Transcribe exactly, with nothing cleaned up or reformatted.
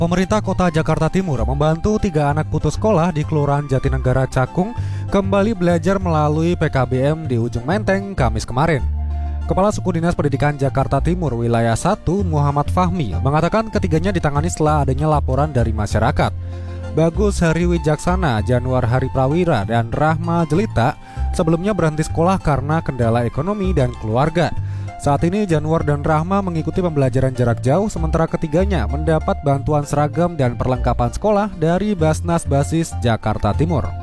Pemerintah Kota Jakarta Timur membantu tiga anak putus sekolah di Kelurahan Jatinegara Cakung kembali belajar melalui P K B M di Ujung Menteng, Kamis kemarin. Kepala Suku Dinas Pendidikan Jakarta Timur Wilayah satu, Muhammad Fahmi, mengatakan ketiganya ditangani setelah adanya laporan dari masyarakat. Bagus Hari Wijaksana, Januar Hari Prawira, dan Rahma Jelita sebelumnya berhenti sekolah karena kendala ekonomi dan keluarga. Saat ini Januar dan Rahma mengikuti pembelajaran jarak jauh, sementara ketiganya mendapat bantuan seragam dan perlengkapan sekolah dari Basnas Basis Jakarta Timur.